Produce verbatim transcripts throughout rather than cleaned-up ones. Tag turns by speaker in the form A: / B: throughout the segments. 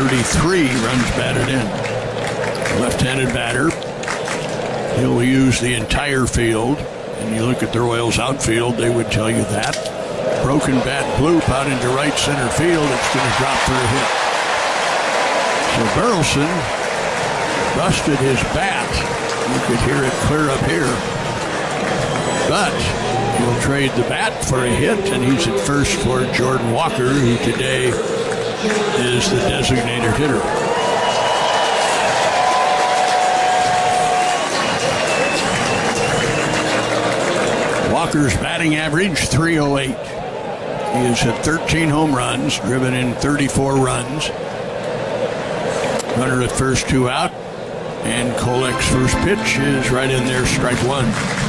A: thirty-three runs batted in. Left-handed batter. He'll use the entire field. And you look at the Royals outfield, they would tell you that. Broken bat bloop out into right center field. It's going to drop for a hit. So Burleson busted his bat. You could hear it clear up here. But he'll trade the bat for a hit, and he's at first for Jordan Walker, who today is the designated hitter. Walker's batting average, three oh eight. He has hit thirteen home runs, driven in thirty-four runs. Runner at first, two out. And Kolek's first pitch is right in there, strike one.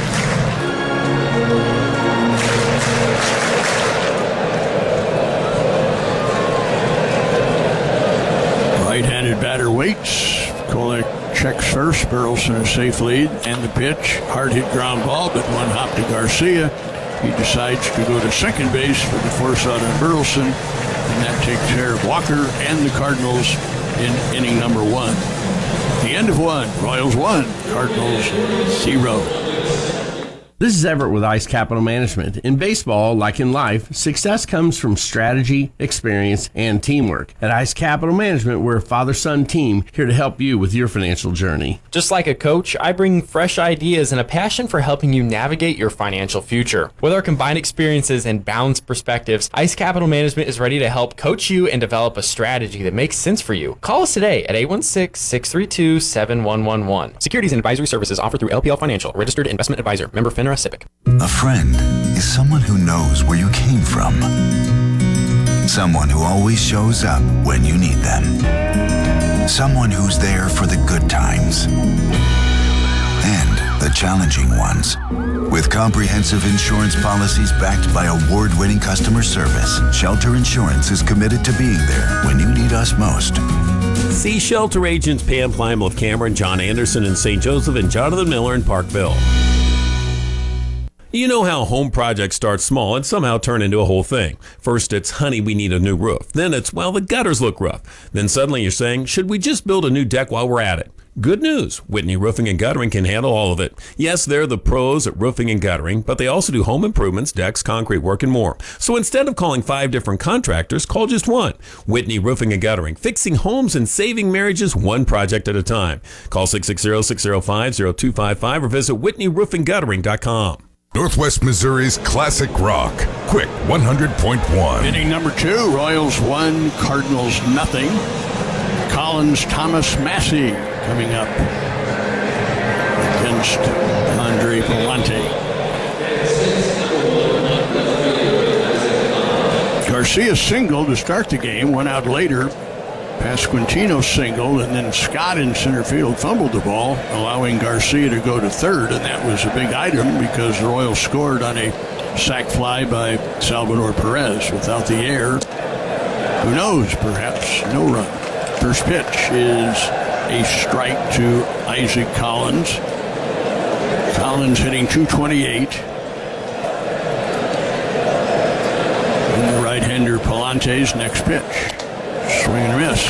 A: Right-handed batter waits. Kolek checks first. Burleson a safe lead. And the pitch, hard hit ground ball, but one hop to Garcia. He decides to go to second base for the force out on Burleson. And that takes care of Walker and the Cardinals in inning number one. The end of one. Royals one. Cardinals zero.
B: This is Everett with Ice Capital Management. In baseball, like in life, success comes from strategy, experience, and teamwork. At Ice Capital Management, we're a father-son team here to help you with your financial journey.
C: Just like a coach, I bring fresh ideas and a passion for helping you navigate your financial future. With our combined experiences and balanced perspectives, Ice Capital Management is ready to help coach you and develop a strategy that makes sense for you. Call us today at eight one six, six three two, seven one one one. Securities and advisory services offered through L P L Financial, registered investment advisor, member FINRA SIPC.
D: A friend is someone who knows where you came from. Someone who always shows up when you need them. Someone who's there for the good times and the challenging ones. With comprehensive insurance policies backed by award-winning customer service, Shelter Insurance is committed to being there when you need us most.
E: See Shelter agents Pam Plymouth of Cameron, John Anderson in Saint Joseph, and Jonathan Miller in Parkville. You know how home projects start small and somehow turn into a whole thing. First it's, honey, we need a new roof. Then it's, well, the gutters look rough. Then suddenly you're saying, should we just build a new deck while we're at it? Good news, Whitney Roofing and Guttering can handle all of it. Yes, they're the pros at roofing and guttering, but they also do home improvements, decks, concrete work, and more. So instead of calling five different contractors, call just one. Whitney Roofing and Guttering, fixing homes and saving marriages one project at a time. Call six six zero, six zero five, zero two five five or visit whitney roofing guttering dot com.
F: Northwest Missouri's classic rock, Quick one hundred point one.
A: Inning number two, Royals one, Cardinals nothing. Collins, Thomas, Massey coming up against Andre Palante. Garcia singled to start the game, went out later. Pasquantino singled, and then Scott in center field fumbled the ball, allowing Garcia to go to third, and that was a big item because the Royals scored on a sac fly by Salvador Perez. Without the air, who knows, perhaps no run. First pitch is a strike to Isaac Collins. Collins hitting two twenty-eight. And the right-hander Palante's next pitch. Swing and miss.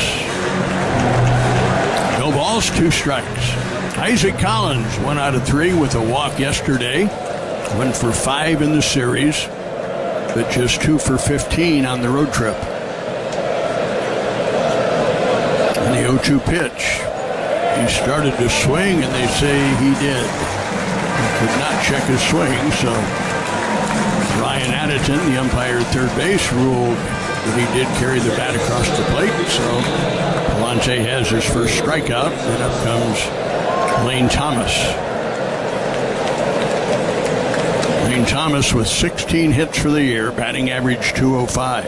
A: No balls, two strikes. Isaac Collins, one out of three with a walk yesterday. Went for five in the series, but just two for fifteen on the road trip. And the oh two pitch. He started to swing, and they say he did. He could not check his swing, so Ryan Addison, the umpire at third base, ruled that he did carry the bat across the plate, so Palante has his first strikeout, and up comes Lane Thomas. Lane Thomas with sixteen hits for the year, batting average two oh five.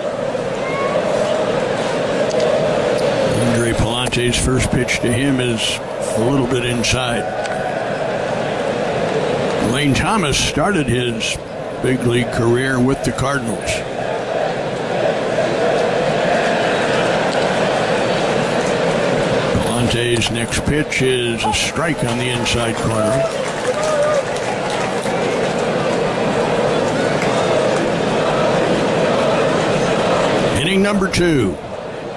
A: Andre Palante's first pitch to him is a little bit inside. Lane Thomas started his big league career with the Cardinals. Palante's next pitch is a strike on the inside corner. Inning number two.